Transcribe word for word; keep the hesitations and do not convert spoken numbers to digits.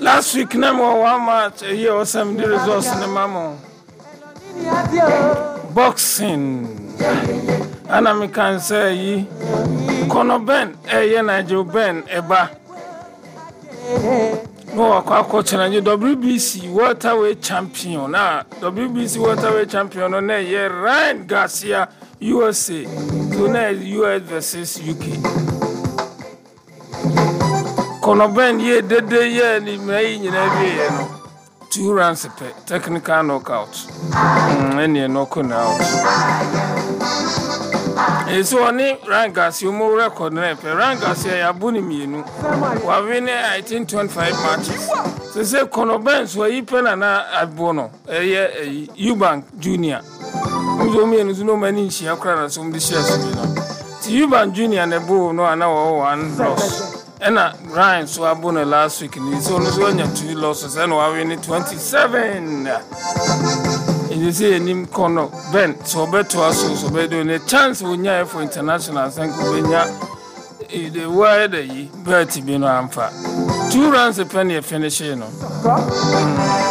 Last week, number one match, a year or some the results in the mamo. Boxing. And I can say, Conor Ben, a Nigel Ben, Eba. No, I coach and W B C welterweight champion. Now, W B C welterweight champion on a year, Ryan Garcia, U S A. So now U S versus U K. Conor Ben, ye did the year in May in every year. Two rounds a pay, technical knockout. And you're knocking out. It's only Ryan Garcia, more record. Ryan Garcia, Abuni Minu. We winning, I think, twenty-five matches. They say Conor Ben, so he pen and I bono, a year, Eubank Junior. Who means no many she have cried some dishes. Eubank Junior and a boo, no, an hour one loss. And Ryan so abone last week and he's only one two losses and we winning twenty-seven. And you see him Conor Ben so better also so better a chance when you for international thank you the word Bertie Bino Amfa. Two runs a penny finish, you know.